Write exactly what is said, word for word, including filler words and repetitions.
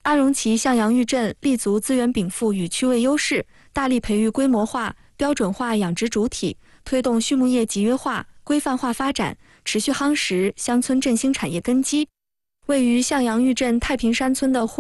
阿荣旗向阳峪镇立足资源禀赋与区位优势，大力培育规模化、标准化养殖主体，推动畜牧业集约化、规范化发展，持续夯实乡村振兴产业根基。位于向阳峪镇太平山村的